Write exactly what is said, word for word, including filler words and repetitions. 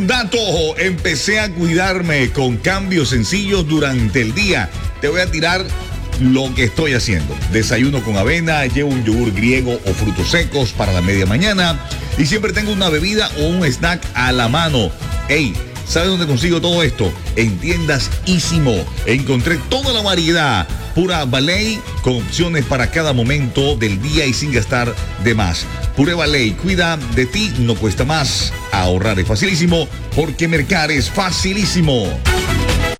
Dato, empecé a cuidarme con cambios sencillos durante el día. Te voy a tirar lo que estoy haciendo. Desayuno con avena, llevo un yogur griego o frutos secos para la media mañana y siempre tengo una bebida o un snack a la mano. Hey, ¿sabes dónde consigo todo esto? En tiendas Ísimo. Encontré toda la variedad, pura Baley, con opciones para cada momento del día y sin gastar de más. Pure Baley, cuida de ti, no cuesta más. Ahorrar es facilísimo porque mercar es facilísimo.